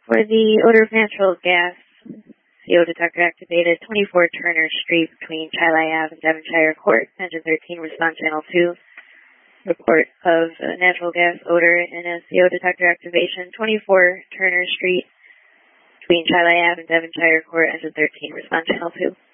For the odor of natural gas, CO detector activated 24 Turner Street between Chili Ave and Devonshire Court, engine 13, response channel 2. Report of natural gas odor and a CO detector activation, 24 Turner Street between Chili Ave and Devonshire Court, engine 13, response channel 2.